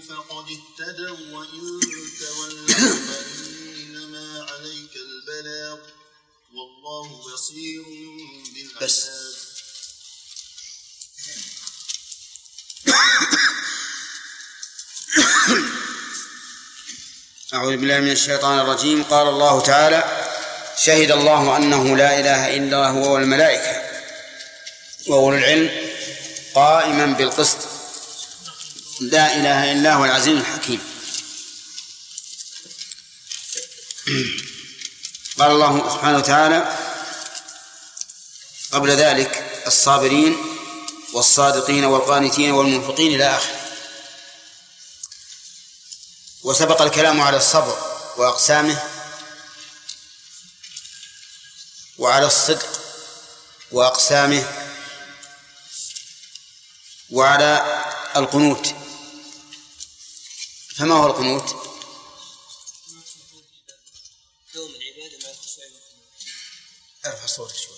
فقد اهتدوا وإن تولوا فإنما عليك البلاغ والله بصير بالعباد. أعوذ بالله من الشيطان الرجيم. قال الله تعالى: شهد الله أنه لا إله إلا هو والملائكة وأولو العلم قائما بالقسط لا إله إلا هو العزيز الحكيم. قال الله سبحانه وتعالى قبل ذلك: الصابرين والصادقين والقانتين والمنفقين إلى آخره. وسبق الكلام على الصبر وأقسامه، وعلى الصدق وأقسامه، وعلى القنوت. فما هو القنوت؟ ارفع صوتك شوي.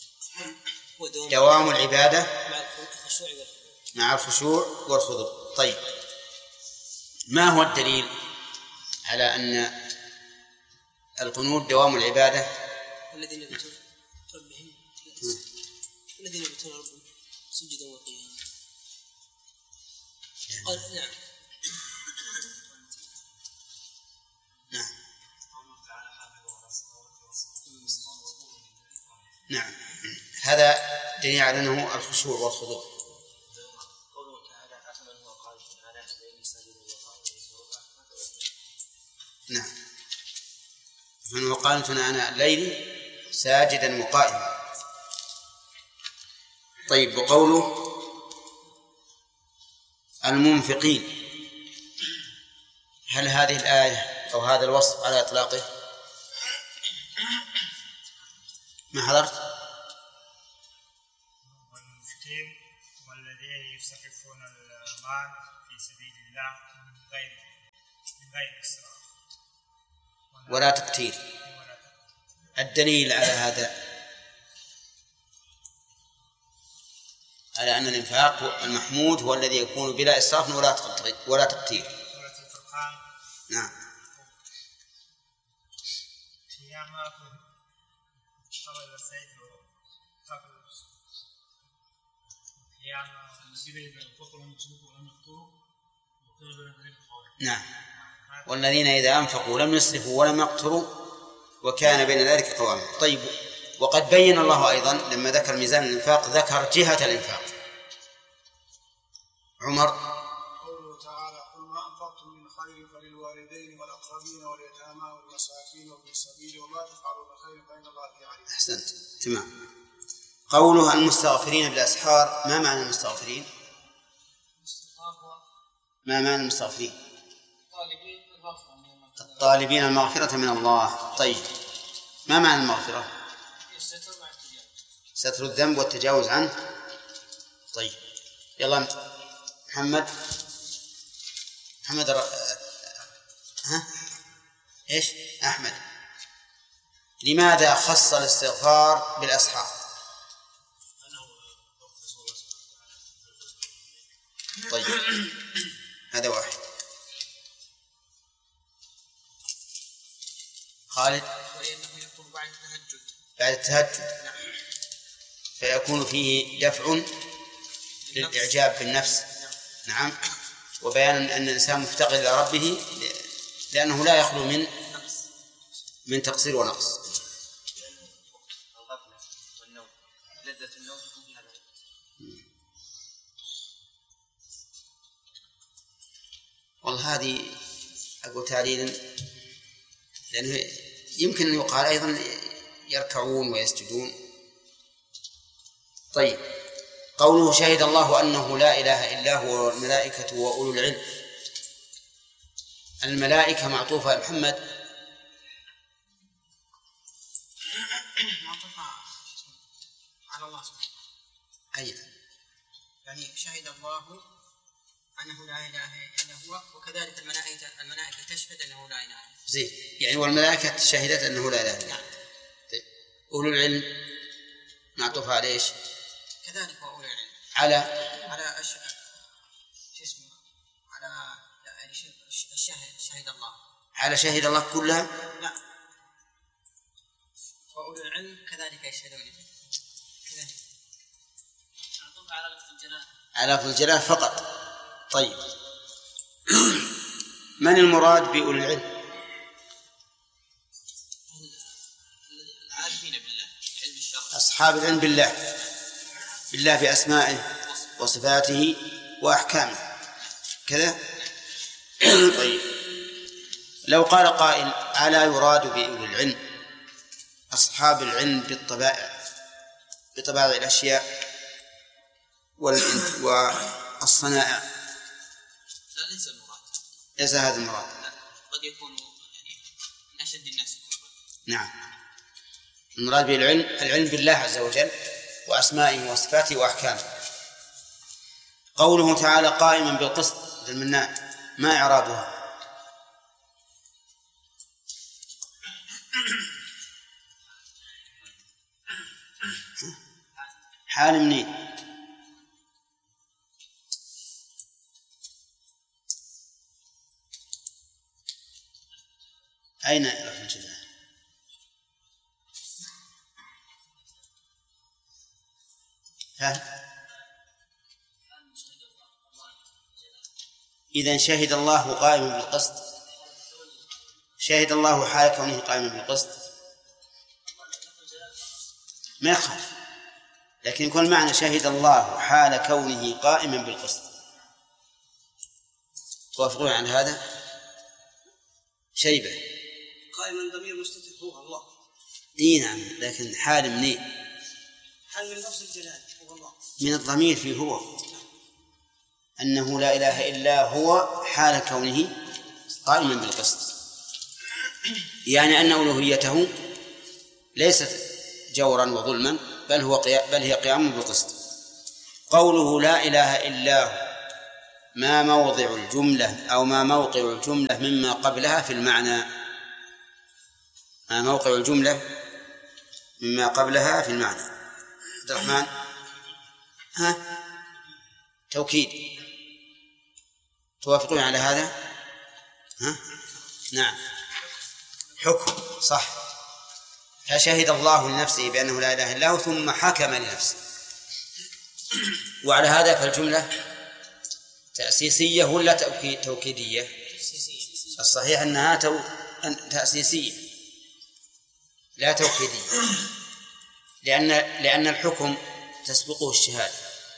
دوام العبادة مع الخشوع والخضوع. طيب، ما هو الدليل على أن القنوت دوام العبادة؟ الذين يبتون ربهم الذين يبتون ربهم سجدا وقياما. قال نعم. نعم، هذا دليل على أنه الخشوع والخضوع. قوله تعالى: أفمن هو قانت آناء الليل ساجدا وقائما. نعم، من هو قانت آناء الليل ساجدا وقائما. طيب، وقوله المنفقين، هل هذه الآية أو هذا الوصف على إطلاقه؟ ما حضرت؟ والمنفقين والذين يصرفون المال في سبيل الله من غير إسراف ولا تقتير. الدليل على هذا على أن الإنفاق المحمود هو الذي يكون بلا إسراف ولا تقتير. نعم. نعم، والذين إذا أنفقوا لم يسرفوا ولم يقتروا وكان بين ذلك قواما. طيب، وقد بين الله أيضا لما ذكر ميزان الإنفاق ذكر جهة الإنفاق. عمر: قوله تعالى: قل ما أنفقتم من خير فللوالدين والأقربين واليتامى والمساكين وابن السبيل وما تفعلوا من خير فإن الله به عليم. أحسنت، تمام. قوله المستغفرين بالأسحار، ما معنى المستغفرين؟ ما معنى المستغفرين؟ الطالبين المغفرة من الله. طيب، ما معنى المغفرة؟ ستر الذنب والتجاوز عنه. طيب، يلا محمد إيش؟ أحمد، لماذا خص الاستغفار بالأسحار؟ طيب، هذا واحد. خالد: وإنه يكون بعد التهجد فيكون فيه دفع للإعجاب بالنفس. نعم، وبيان أن الإنسان مفتقر إلى ربه لأنه لا يخلو من تقصير ونقص. والله هذه أقول تعليل، لأنه يمكن أن يقال أيضا يركعون ويسجدون. طيب، قوله شهد الله أنه لا إله إلا هو والملائكة وأولو العلم، الملائكة معطوفة محمد معطوفة على الله سبحانه. أيضا يعني شهد الله أنه لا إله إلا هو، وكذلك الملائكة تشهد أنه لا إله إلا هو. زين، يعني والملائكة شهدت أنه لا إله إلا هو. طيب، أولو العلم معطوفة على إيش؟ كذلك أولو العلم على على لا شهد الله على شهد الله كلها؟ لا، وأولو العلم كذلك يشهدون كذلك. على لفظ الجلالة، على لفظ الجلالة فقط. طيب، من المراد بأولي العلم؟ العارفين بالله، علم الشرع، أصحاب العلم بالله بأسمائه وصفاته وأحكامه كذا. طيب، لو قال قائل: ألا يراد بأولي العلم أصحاب العلم بطبائع الأشياء والصنائع؟ لا، ليس المراد، ليس هذا المراد. قد يكون من أشد الناس. نعم، المراد بالعلم العلم بالله عز وجل وأسمائه وصفاته وأحكامه. قوله تعالى: قائما بالقسط المنان، ما إعرابها؟ حال منين؟ أين لفظ الجلالة؟ إذن شهد الله قائما بالقسط، شهد الله حال كونه قائما بالقسط ما يخالف، لكن يكون معنى شهد الله حال كونه قائما بالقسط. توافقون عن هذا؟ شيبة قائما ضمير مستتر هو الله. إي نعم، لكن حال منين؟ حال من لفظ الجلال هو الله، من الضمير فيه هو، أنه لا إله إلا هو حال كونه قائما بالقسط، يعني أن ألوهيته ليست جورا وظلما، بل هي قيام بالقسط. قوله لا إله إلا هو ما موضع الجملة أو ما موقع الجملة مما قبلها في المعنى؟ ما موقع الجملة مما قبلها في المعنى؟ عبد الرحمن، توكيد. توافقون على هذا؟ نعم، حكم صح. فشهد الله لنفسه بأنه لا إله إلا هو ثم حكم لنفسه، وعلى هذا فالجملة تأسيسية ولا توكيدية؟ الصحيح أنها تأسيسية لا توكيدية، لأن الحكم تسبقه الشهادة،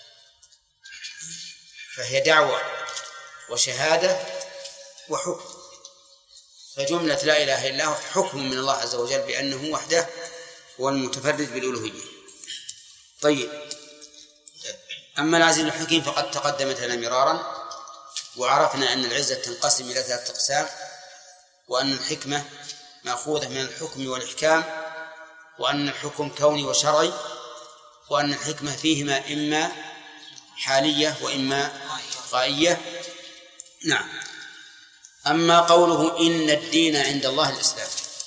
فهي دعوة وشهادة وحكم. فجملة لا إله إلا هو حكم من الله عز وجل بأنه وحده هو المتفرد بالألوهية. طيب، أما العزيز الحكيم فقد تقدمت لنا مرارا، وعرفنا أن العزة تنقسم إلى 3 أقسام، وأن الحكمة مأخوذة من الحكم والإحكام، وأن الحكم كوني وشرعي، وأن الحكمة فيهما إما حالية وإما غائية. نعم. أما قوله إن الدين عند الله الإسلام،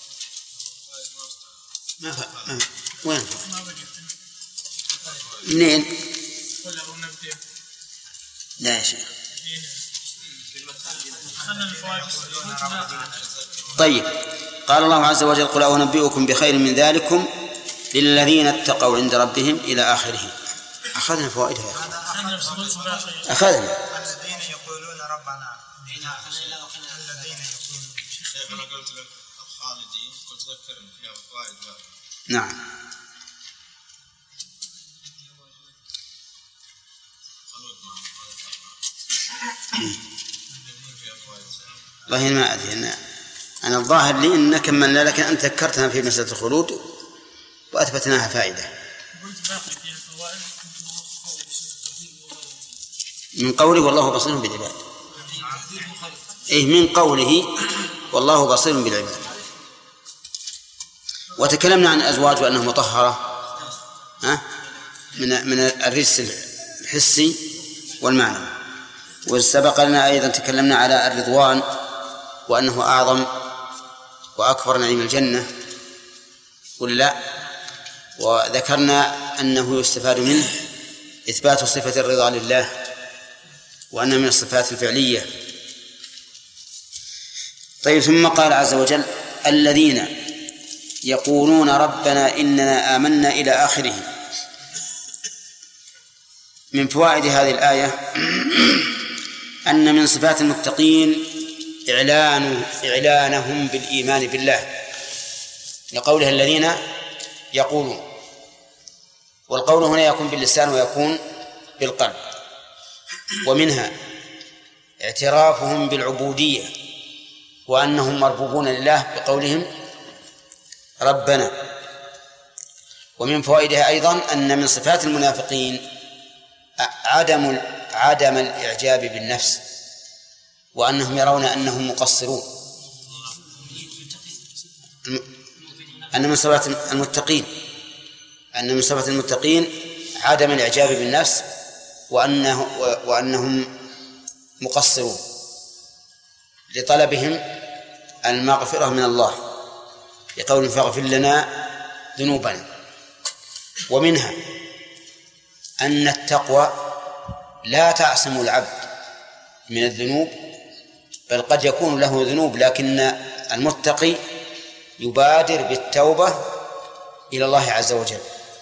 وين منين؟ لا يا شيخ. طيب، قال الله عز وجل: قل أنبئكم بخير من ذلكم للذين اتقوا عند ربهم إلى آخره. أخذنا فوائدها، أخذنا. الذين يقولون ربنا، الذين يقولون. شيخ أنا قلت لك الخالدين، قلت ذكرني فيها فوائد. نعم. والله ما أدري، أنا الظاهر لي أن كملنا، لكن أنت ذكرتنا في مسألة الخلود وأثبتناها فائدة. من قوله والله بصير بالعباد، من قوله والله بصير بالعباد. وتكلمنا عن الأزواج وأنها مطهرة من الرجس الحسي والمعنوي. وسبق لنا أيضا تكلمنا على الرضوان وأنه أعظم وأكبر نعيم الجنة ولا، وذكرنا أنه يستفاد منه إثبات صفة الرضا لله، وأن من الصفات الفعلية. طيب، ثم قال عز وجل: الذين يقولون ربنا إننا آمنا إلى آخره. من فوائد هذه الآية أن من صفات المتقين إعلانهم بالإيمان بالله، لقوله الذين يقولون، والقول هنا يكون باللسان ويكون بالقلب. ومنها اعترافهم بالعبودية وأنهم مربوبون لله بقولهم ربنا. ومن فوائدها أيضا أن من صفات المنافقين عدم الإعجاب بالنفس، وأنهم يرون أنهم مقصرون. أن من صفات المتقين عدم الإعجاب بالنفس وأنهم مقصرون لطلبهم المغفرة من الله، لقول فاغفر لنا ذنوبنا. ومنها أن التقوى لا تعصم العبد من الذنوب، بل قد يكون له ذنوب لكن المتقي يبادر بالتوبة إلى الله عز وجل.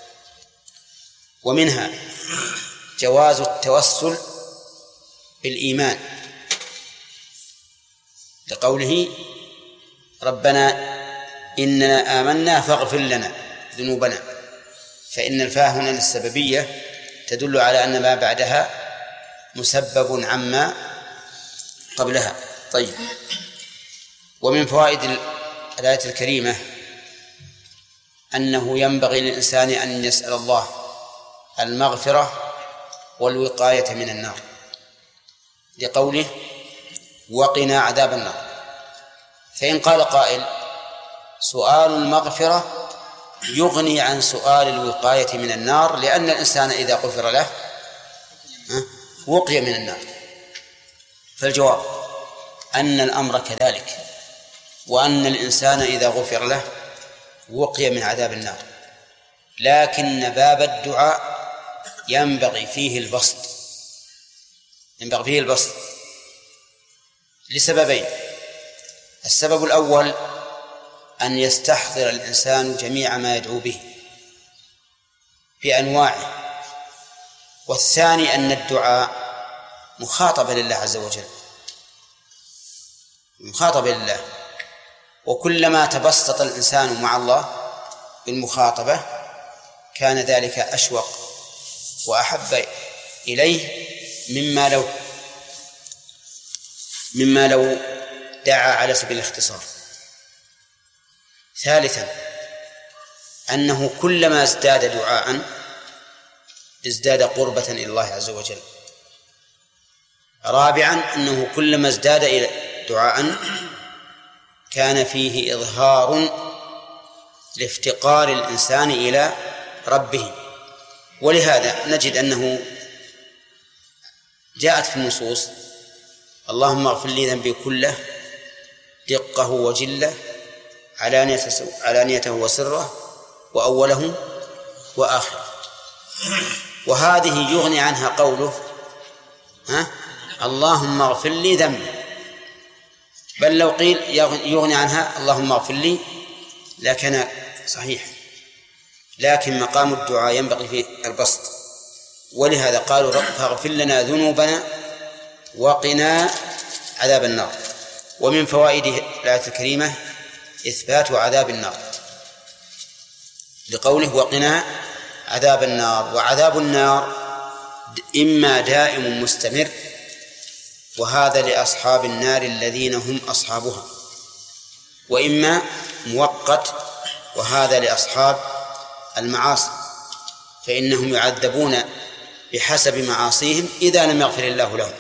ومنها جواز التوسل بالإيمان، لقوله ربنا إننا آمنا فاغفر لنا ذنوبنا، فإن الفاء هنا للسببية تدل على أن ما بعدها مسبب عما قبلها. طيب، ومن فوائد الآية الكريمة أنه ينبغي للإنسان أن يسأل الله المغفرة والوقاية من النار، لقوله وقنا عذاب النار. فإن قال قائل سؤال المغفرة يغني عن سؤال الوقاية من النار، لأن الإنسان إذا غفر له وقي من النار. فالجواب أن الأمر كذلك، وأن الإنسان إذا غفر له وقي من عذاب النار، لكن باب الدعاء ينبغي فيه البسط لسببين. السبب الأول أن يستحضر الإنسان جميع ما يدعو به بأنواعه، والثاني أن الدعاء مخاطبة لله عز وجل، مخاطبة لله، وكلما تبسط الإنسان مع الله بالمخاطبة كان ذلك أشوق وأحب إليه مما لو دعا على سبيل الاختصار. ثالثا أنه كلما ازداد دعاء ازداد قربة إلى الله عز وجل. رابعا أنه كلما ازداد دعاء كان فيه إظهار لافتقار الإنسان إلى ربه. ولهذا نجد أنه جاءت في النصوص اللهم اغفر لي ذنبي كله دقه وجله علانيته وسره وأوله وآخره. وهذه يغني عنها قوله اللهم اغفر لي ذنبي، بل لو قيل يغني عنها اللهم اغفر لي لكان صحيح، لكن مقام الدعاء ينبغي فيه البسط. ولهذا قالوا فاغفر لنا ذنوبنا وقنا عذاب النار. ومن فوائد الآية الكريمة إثبات عذاب النار، لقوله وقنا عذاب النار. وعذاب النار إما دائم مستمر، وهذا لأصحاب النار الذين هم أصحابها، وإما مؤقت، وهذا لأصحاب المعاصي، فإنهم يعذبون بحسب معاصيهم إذا لم يغفر الله لهم.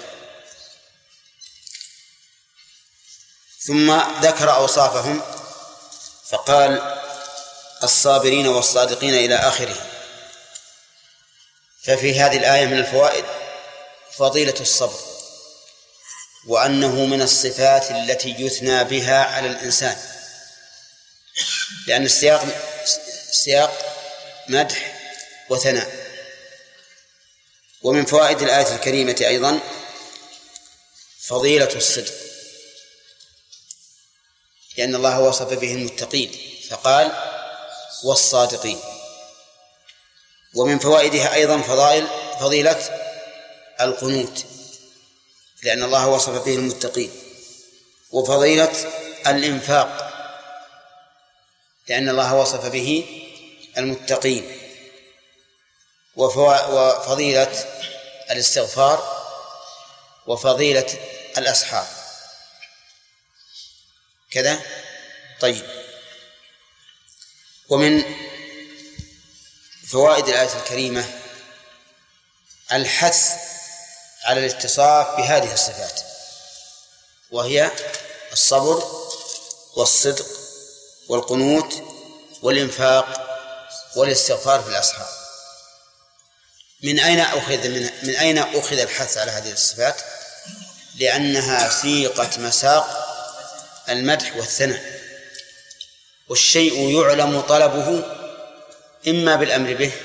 ثم ذكر أوصافهم فقال الصابرين والصادقين إلى آخره. ففي هذه الآية من الفوائد فضيلة الصبر، وأنه من الصفات التي يثنى بها على الإنسان، لأن السياق مدح وثناء. ومن فوائد الآية الكريمة أيضا فضيلة الصدق، لأن الله وصف به المتقين فقال والصادقين. ومن فوائدها أيضا فضيلة القنوت لأن الله وصف به المتقين، وفضيلة الإنفاق لأن الله وصف به المتقين، وفضيلة الاستغفار، وفضيلة الأسحار كذا. طيب، ومن فوائد الآية الكريمة الحث على الاتصاف بهذه الصفات، وهي الصبر والصدق والقنوت والإنفاق والاستغفار في الأسحار. من أين أخذ الحث على هذه الصفات؟ لأنها سيقت مساق المدح والثناء، والشيء يعلم طلبه إما بالأمر به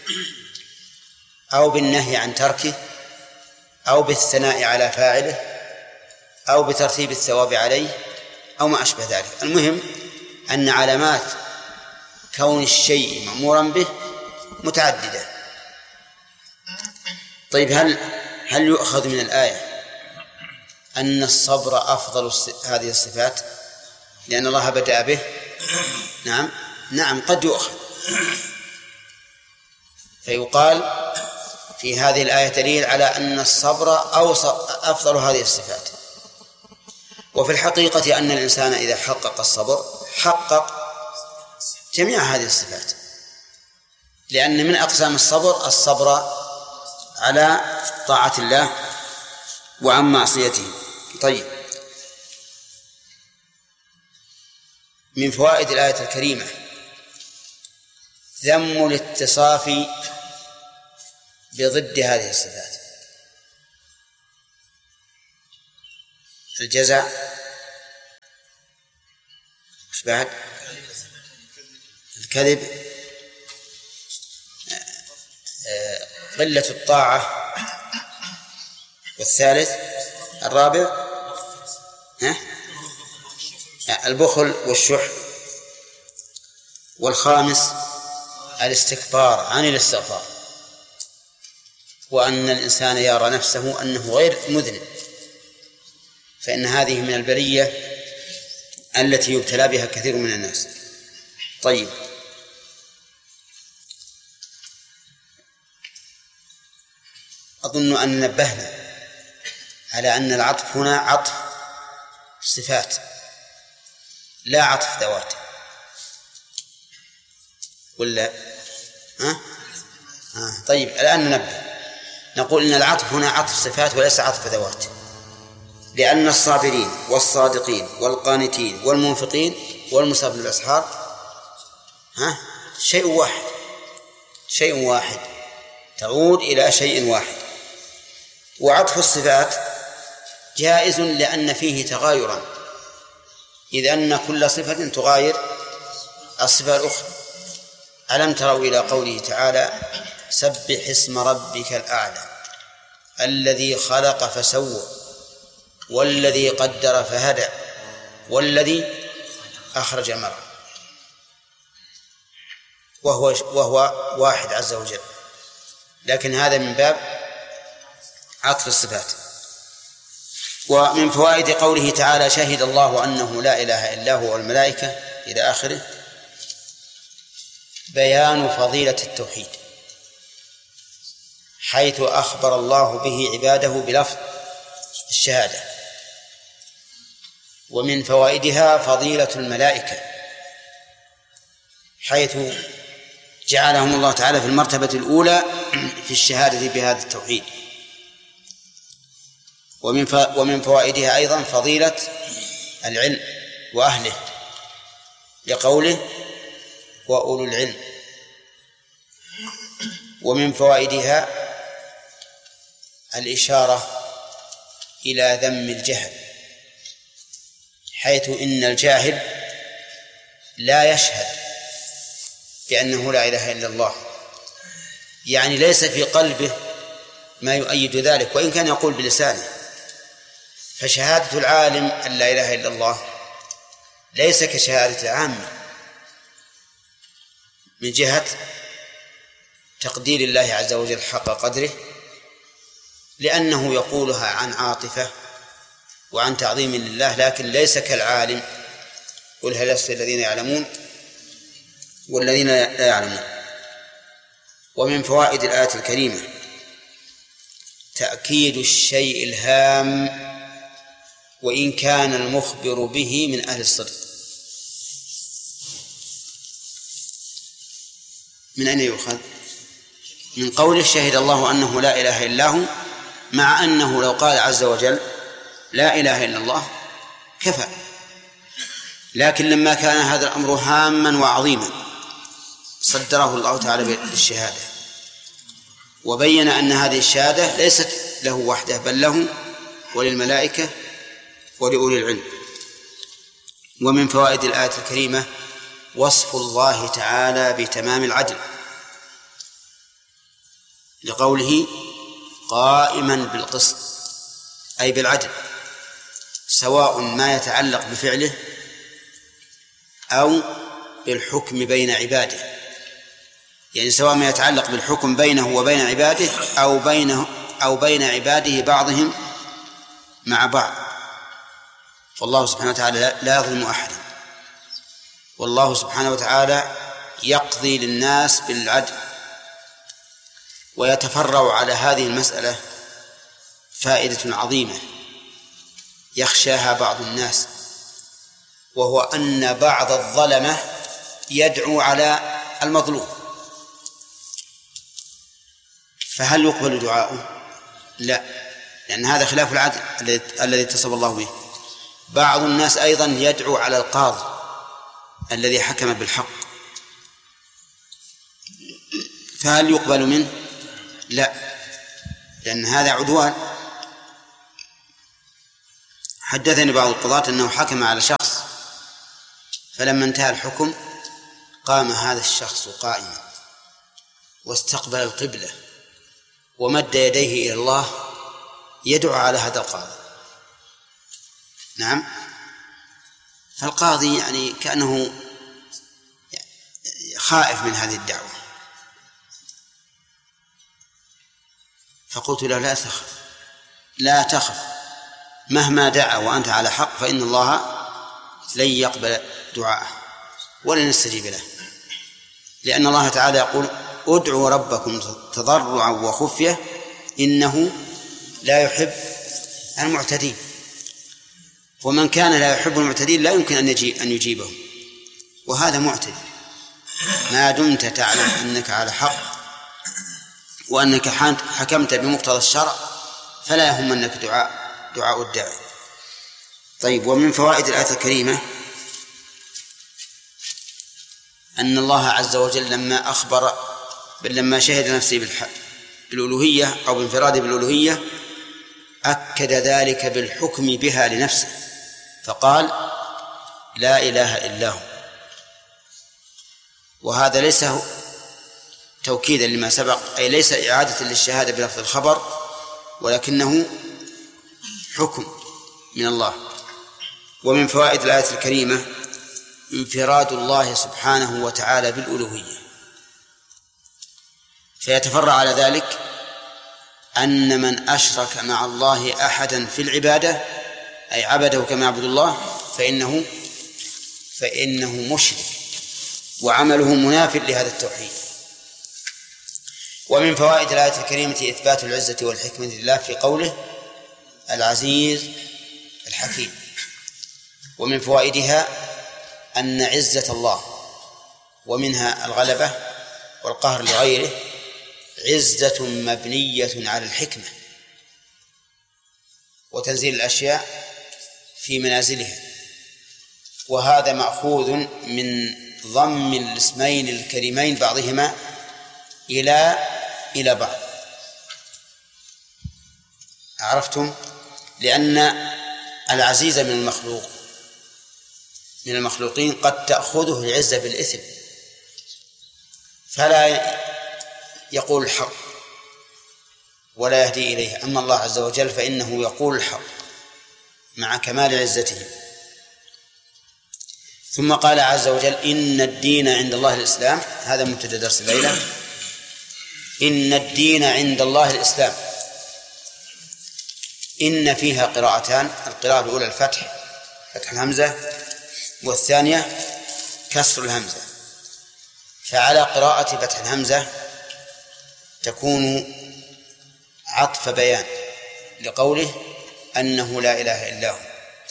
أو بالنهي عن تركه أو بالثناء على فاعله أو بترتيب الثواب عليه أو ما أشبه ذلك. المهم أن علامات كون الشيء مأمورا به متعددة. طيب، هل يؤخذ من الآية أن الصبر أفضل هذه الصفات لأن الله بدأ به؟ نعم قد يؤخذ، فيقال في هذه الآية دليل على أن الصبر أفضل هذه الصفات. وفي الحقيقة أن الإنسان إذا حقق الصبر حقق جميع هذه الصفات، لأن من أقسام الصبر على طاعة الله وعن معصيته. طيب، من فوائد الآية الكريمة ذم الاتصاف بضد هذه الصفات، الجزع، وش بعد؟ الكذب، قلة الطاعة، والثالث الرابع البخل والشح، والخامس الاستكبار عن الاستغفار، وأن الإنسان يرى نفسه أنه غير مذنب، فإن هذه من البلية التي يبتلى بها كثير من الناس. طيب، أظن أن نبهنا على أن العطف هنا عطف صفات لا عطف ذوات، ولا طيب، الآن ننبه نقول إن العطف هنا عطف صفات وليس عطف ذوات، لأن الصابرين والصادقين والقانتين والمنفقين والمصابين بالأسحار شيء واحد تعود إلى شيء واحد. وعطف الصفات جائز لأن فيه تغايرا، إذ أن كل صفة تغاير الصفة الأخرى. ألم تروا إلى قوله تعالى سبح اسم ربك الأعلى الذي خلق فسوى والذي قدر فهدى والذي أخرج المرعى، وهو واحد عز وجل، لكن هذا من باب عطف الصفات. ومن فوائد قوله تعالى شهد الله أنه لا إله إلا هو والملائكة إلى آخره بيان فضيلة التوحيد، حيث أخبر الله به عباده بلفظ الشهادة. ومن فوائدها فضيلة الملائكة، حيث جعلهم الله تعالى في المرتبة الأولى في الشهادة بهذا التوحيد. ومن فوائدها أيضا فضيلة العلم وأهله، لقوله وأولو العلم. ومن فوائدها الإشارة إلى ذم الجهل، حيث إن الجاهل لا يشهد بأنه لا إله إلا الله، يعني ليس في قلبه ما يؤيد ذلك وإن كان يقول بلسانه. فشهادة العالم أن لا إله إلا الله ليس كشهادة العامة من جهة تقدير الله عز وجل حق قدره، لأنه يقولها عن عاطفة وعن تعظيم لله، لكن ليس كالعالم. قل هل يستوي الذين يعلمون والذين لا يعلمون. ومن فوائد الآية الكريمة تأكيد الشيء الهام وإن كان المخبر به من أهل الصدق. من أين يؤخذ؟ من قوله شهد الله أنه لا إله إلا هو، مع أنه لو قال عز وجل لا إله إلا الله كفى، لكن لما كان هذا الأمر هاما وعظيما صدره الله تعالى بالشهادة، وبين أن هذه الشهادة ليست له وحده بل له وللملائكة ولأولي العلم. ومن فوائد الآية الكريمة وصف الله تعالى بتمام العدل، لقوله قائما بالقسط أي بالعدل، سواء ما يتعلق بفعله أو بالحكم بين عباده، يعني سواء ما يتعلق بالحكم بينه وبين عباده أو بين عباده بعضهم مع بعض. فالله سبحانه وتعالى لا يظلم أحدا، والله سبحانه وتعالى يقضي للناس بالعدل. ويتفرع على هذه المسألة فائدة عظيمة يخشاها بعض الناس، وهو أن بعض الظلمة يدعو على المظلوم، فهل يقبل دعاؤه؟ لا، لأن هذا خلاف العدل الذي اتصف الله به. بعض الناس أيضا يدعو على القاضي الذي حكم بالحق، فهل يقبل منه؟ لا، لأن هذا عدوان. حدثني بعض القضاة أنه حكم على شخص، فلما انتهى الحكم قام هذا الشخص قائما واستقبل القبلة ومد يديه إلى الله يدعو على هذا القاضي. نعم، فالقاضي يعني كأنه خائف من هذه الدعوة، فقلت له لا تخف مهما دعا وأنت على حق فإن الله لن يقبل دعاءه ولن يستجيب له، لأن الله تعالى يقول ادعوا ربكم تضرعا وخفية إنه لا يحب المعتدين، ومن كان لا يحب المعتدين لا يمكن أن يجيبه، وهذا معتدي. ما دمت تعلم أنك على حق وأنك حكمت بمقتضى الشرع فلا يهمنك دعاء الداعي. طيب، ومن فوائد الآية الكريمة أن الله عز وجل لما شهد نفسه بالألوهية أو بانفراده بالألوهية أكد ذلك بالحكم بها لنفسه، فقال لا إله إلا هو، وهذا ليس توكيدا لما سبق، أي ليس إعادة للشهادة بلفظ الخبر، ولكنه حكم من الله. ومن فوائد الآية الكريمة انفراد الله سبحانه وتعالى بالألوهية، فيتفرع على ذلك أن من أشرك مع الله أحدا في العبادة أي عبده كما يعبد الله فإنه مشرك وعمله مناف لهذا التوحيد. ومن فوائد الآية الكريمة إثبات العزة والحكمة لله في قوله العزيز الحكيم. ومن فوائدها أن عزة الله ومنها الغلبة والقهر لغيره عزة مبنية على الحكمة وتنزيل الأشياء في منازلها، وهذا مأخوذ من ضم الاسمين الكريمين بعضهما إلى بعض. عرفتم؟ لأن العزيز من المخلوقين قد تأخذه العزة بالإثم فلا يقول الحق ولا يهدي إليه، أما الله عز وجل فإنه يقول الحق مع كمال عزته. ثم قال عز وجل إن الدين عند الله الإسلام. هذا مبتدأ درس الليلة. إن الدين عند الله الإسلام. إن فيها قراءتان، القراءة الأولى الفتح، فتح الهمزة، والثانية كسر الهمزة. فعلى قراءة فتح الهمزة تكون عطف بيان لقوله أنه لا إله إلا هو،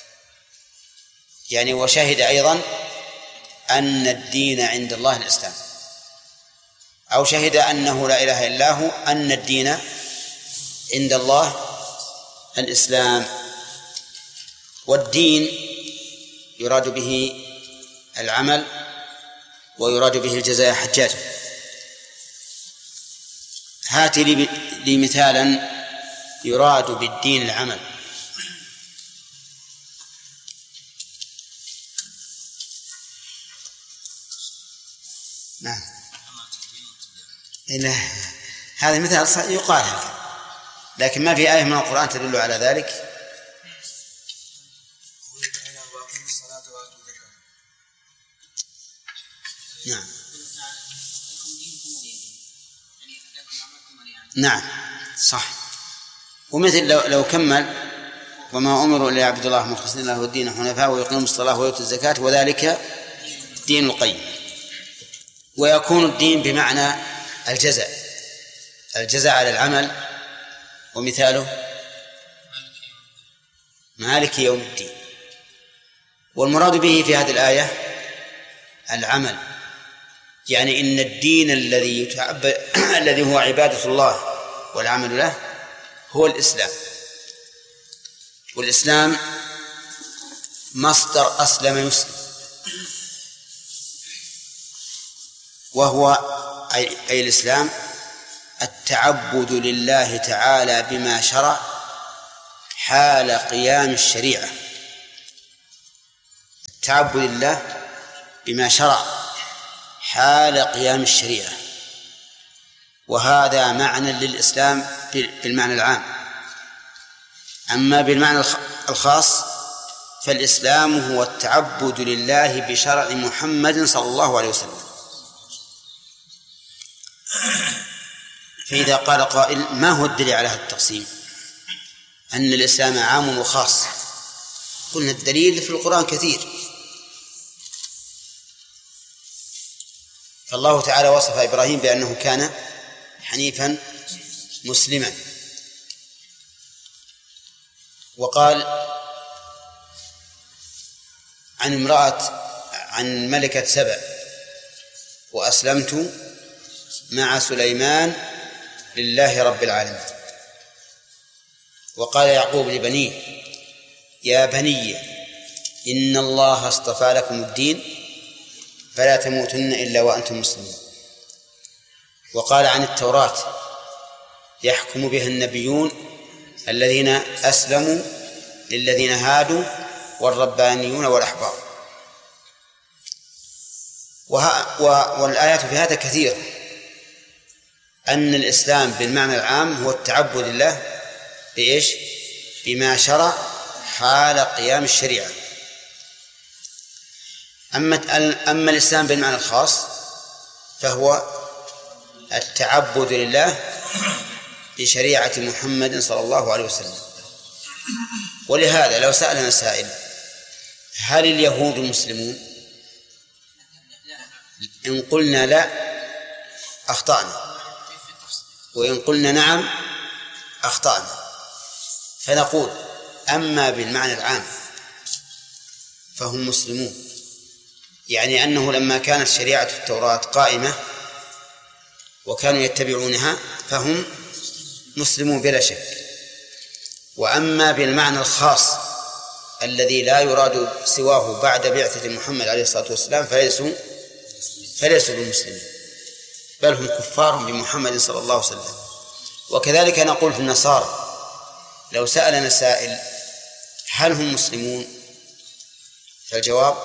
يعني وشهد أيضا أن الدين عند الله الإسلام، أو شهد أنه لا إله إلا هو أن الدين عند الله الإسلام. والدين يراد به العمل ويراد به الجزاء يا حجاج. هات لي مثالا يراد بالدين العمل. نعم. هذا مثال يقال هكذا، لكن ما في آية من القرآن تدل على ذلك. نعم نعم صح. ومثل لو كمل وما أمروا إلا يعبدوا الله مخلصين له الدين حنفاء ويقيموا الصلاة ويؤتوا الزكاة وذلك دين القيم. ويكون الدين بمعنى الجزاء على العمل، ومثاله مالك يوم الدين. والمراد به في هذه الآية العمل، يعني إن الدين الذي هو عبادة الله والعمل له هو الإسلام. والإسلام مصدر أسلم يسلم، وهو أي الإسلام التعبد لله تعالى بما شرع حال قيام الشريعة. التعبد لله بما شرع حال قيام الشريعة، وهذا معنى للإسلام بالمعنى العام. أما بالمعنى الخاص فالإسلام هو التعبد لله بشرع محمد صلى الله عليه وسلم. فإذا قال قائل ما هو الدليل على هذا التقسيم أن الإسلام عام وخاص؟ قلنا الدليل في القرآن كثير. فالله تعالى وصف إبراهيم بأنه كان حنيفا مسلما، وقال عن ملكة سبأ وأسلمت مع سليمان لله رب العالمين. وقال يعقوب لبنيه يا بني إن الله اصطفى لكم الدين فلا تموتن إلا وأنتم مسلمون. وقال عن التوراة يحكم بها النبيون الذين أسلموا للذين هادوا والربانيون والأحبار. والآيات في هذا كثير. أن الإسلام بالمعنى العام هو التعبد لله بإيش؟ بما شرع حال قيام الشريعة. أما الإسلام بالمعنى الخاص فهو التعبد لله بشريعة محمد صلى الله عليه وسلم. ولهذا لو سألنا سائل هل اليهود مسلمون؟ إن قلنا لا أخطأنا، وإن قلنا نعم أخطأنا. فنقول أما بالمعنى العام فهم مسلمون، يعني أنه لما كانت شريعة التوراة قائمة وكانوا يتبعونها فهم مسلمون بلا شك. وأما بالمعنى الخاص الذي لا يراد سواه بعد بعثة محمد عليه الصلاة والسلام فليسوا بالمسلمين، بل هم كفار بمحمد صلى الله عليه وسلم. وكذلك نقول في النصارى لو سألنا سائل هل هم مسلمون؟ فالجواب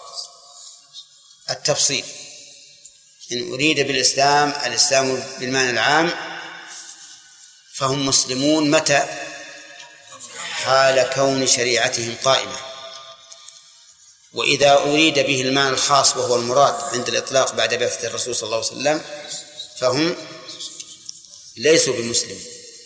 التفصيل. إن أريد بالإسلام الإسلام بالمعنى العام فهم مسلمون متى؟ حال كون شريعتهم قائمة. وإذا أريد به المعنى الخاص وهو المراد عند الإطلاق بعد بعثة الرسول صلى الله عليه وسلم فهم ليسوا بمسلمين.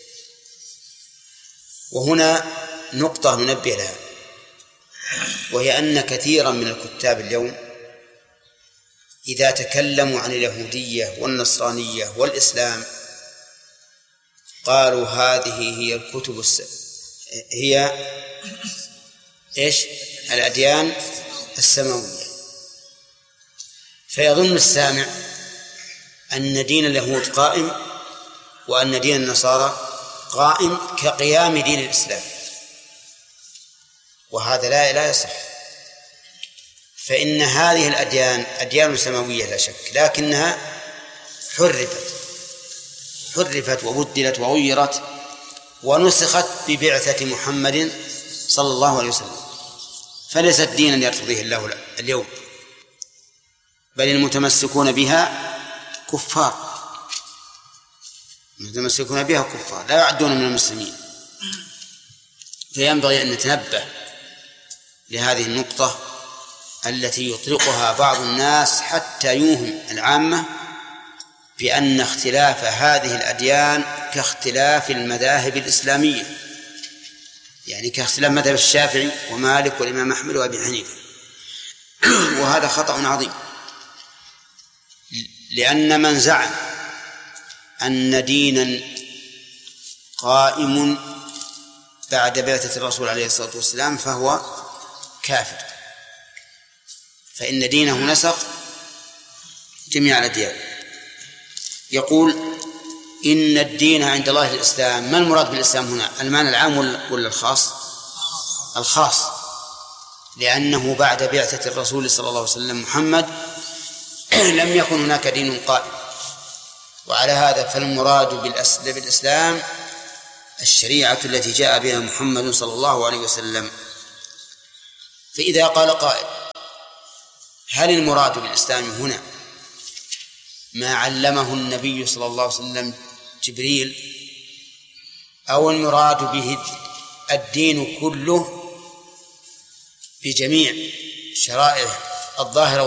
وهنا نقطة ننبه لها، وهي أن كثيرا من الكتاب اليوم إذا تكلموا عن اليهودية والنصرانية والإسلام قالوا هذه هي الكتب هي إيش؟ الأديان السماوية، فيظن السامع أن دين اليهود قائم وأن دين النصارى قائم كقيام دين الإسلام، وهذا لا يصح. فإن هذه الأديان أديان سماوية لا شك، لكنها حرفت وبدلت وغيرت ونسخت ببعثة محمد صلى الله عليه وسلم، فليست دينا يرتضيه الله اليوم، بل المتمسكون بها كفار، لا يعدون من المسلمين. فينبغي أن نتنبه لهذه النقطة التي يطلقها بعض الناس حتى يوهم العامة بأن اختلاف هذه الأديان كاختلاف المذاهب الإسلامية، يعني كاختلاف مذهب الشافعي ومالك والإمام أحمد وأبي حنيفة، وهذا خطأ عظيم. لأن من زعم أن دينا قائم بعد بعثة الرسول عليه الصلاة والسلام فهو كافر، فإن دينه نسخ جميع الأديان. يقول إن الدين عند الله الإسلام. ما المراد بالإسلام هنا؟ المعنى العام ولا الخاص؟ الخاص، لأنه بعد بعثة الرسول صلى الله عليه وسلم محمد لم يكن هناك دين قائم، وعلى هذا فالمراد بالإسلام الشريعة التي جاء بها محمد صلى الله عليه وسلم. فإذا قال قائل هل المراد بالإسلام هنا ما علمه النبي صلى الله عليه وسلم جبريل، أو المراد به الدين كله بجميع شرائعه الظاهرة